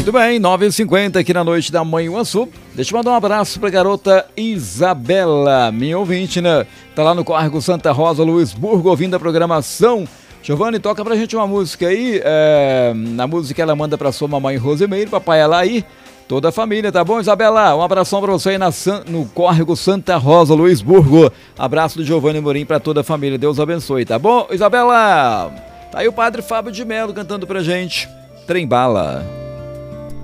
Muito bem, 9h50 aqui na noite da Manhuaçu. Deixa eu mandar um abraço pra garota Isabela, minha ouvinte, né? Tá lá no Córrego Santa Rosa, Luisburgo, ouvindo a programação. Giovanni, toca pra gente uma música aí. Na música ela manda pra sua mamãe Rosemeire, papai Alaí, toda a família, tá bom, Isabela? Um abração pra você aí no Córrego Santa Rosa, Luisburgo. Abraço do Giovanni Morim pra toda a família, Deus abençoe, tá bom, Isabela? Tá aí o padre Fábio de Melo cantando pra gente, Trem Bala.